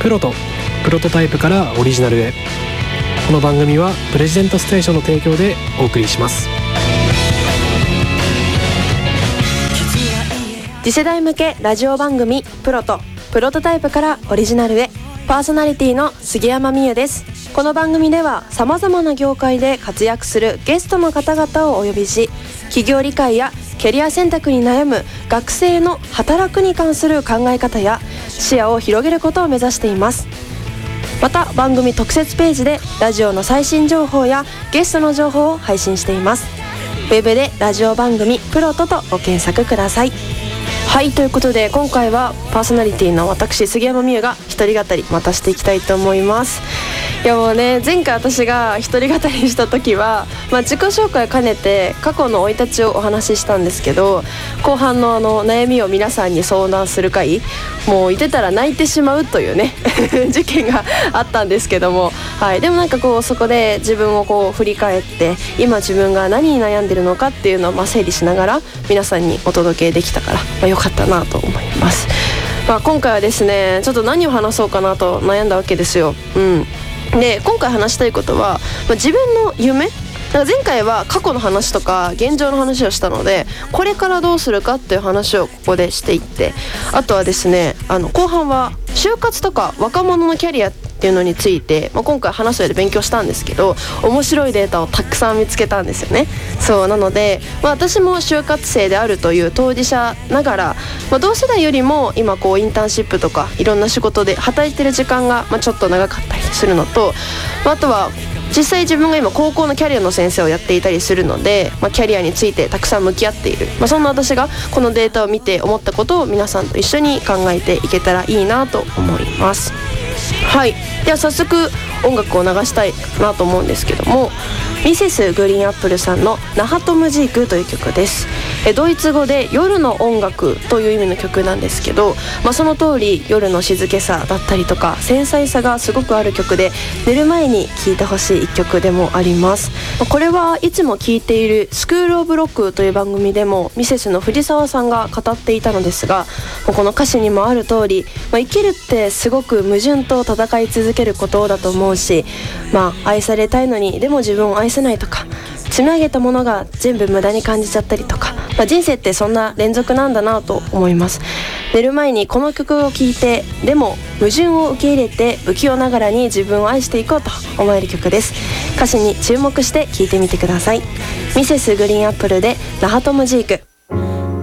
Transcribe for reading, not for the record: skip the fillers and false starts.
プロとプロトタイプからオリジナルへ。この番組はプレジデントステーションの提供でお送りします。 次世代向けラジオ番組プロとプロトタイプからオリジナルへ、パーソナリティの杉山美優です。この番組ではさまざまな業界で活躍するゲストの方々をお呼びし、企業理解やキャリア選択に悩む学生の働くに関する考え方や視野を広げることを目指しています。また番組特設ページでラジオの最新情報やゲストの情報を配信しています。ウェブでラジオ番組プロトとご検索ください。はい、ということで今回はパーソナリティの私杉山美優が一人語りまたしていきたいと思います。いやもうね、前回私が一人語りした時は、自己紹介を兼ねて過去の生い立ちをお話ししたんですけど、後半の悩みを皆さんに相談する回、もういてたら泣いてしまうというね事件があったんですけども、はい、でもなんかこうそこで自分をこう振り返って今自分が何に悩んでるのかっていうのを整理しながら皆さんにお届けできたから、良かったなと思います。今回はですね、ちょっと何を話そうかなと悩んだわけですよ。で今回話したいことは、自分の夢、前回は過去の話とか現状の話をしたので、これからどうするかっていう話をここでしていって、あとはですね、後半は就活とか若者のキャリアっていうのについて、今回話す上で勉強したんですけど、面白いデータをたくさん見つけたんですよね。そうなので、私も就活生であるという当事者ながら、同世代よりも今こうインターンシップとかいろんな仕事で働いてる時間がちょっと長かったりするのと、あとは実際自分が今高校のキャリアの先生をやっていたりするので、キャリアについてたくさん向き合っている、そんな私がこのデータを見て思ったことを皆さんと一緒に考えていけたらいいなと思います。はい、では早速音楽を流したいなと思うんですけども、ミセスグリーンアップルさんのナハトムジークという曲です。ドイツ語で夜の音楽という意味の曲なんですけど、その通り夜の静けさだったりとか繊細さがすごくある曲で、寝る前に聴いてほしい一曲でもあります。これはいつも聴いているスクールオブロックという番組でもミセスの藤沢さんが語っていたのですが、この歌詞にもある通り、生きるってすごく矛盾と戦い続けることだと思うし、愛されたいのにでも自分を愛せないとか、積み上げたものが全部無駄に感じちゃったりとか、人生ってそんな連続なんだなと思います。寝る前にこの曲を聴いて、でも矛盾を受け入れて不器用ながらに自分を愛していこうと思える曲です。歌詞に注目して聴いてみてください。ミセスグリーンアップルでナハトムジーク。